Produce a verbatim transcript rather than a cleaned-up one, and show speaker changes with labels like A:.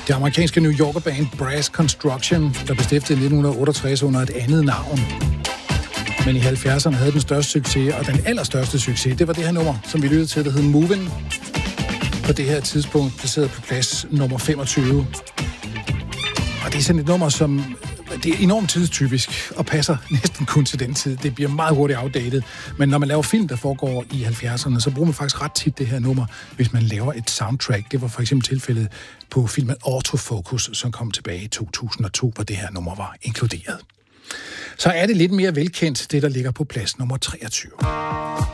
A: Det amerikanske New Yorker-band Brass Construction, der blev stiftet i nitten otteogtres under et andet navn. Men i halvfjerdserne havde den største succes, og den allerstørste succes, det var det her nummer, som vi lyttede til, der hed Movin'. På det her tidspunkt placeret på plads nummer femogtyve. Og det er sådan et nummer, som det er enormt tidstypisk og passer næsten kun til den tid. Det bliver meget hurtigt outdated. Men når man laver film, der foregår i halvfjerdserne, så bruger man faktisk ret tit det her nummer, hvis man laver et soundtrack. Det var for eksempel tilfældet på filmen Autofocus, som kom tilbage i to tusind og to, hvor det her nummer var inkluderet. Så er det lidt mere velkendt, det der ligger på plads nummer treogtyve.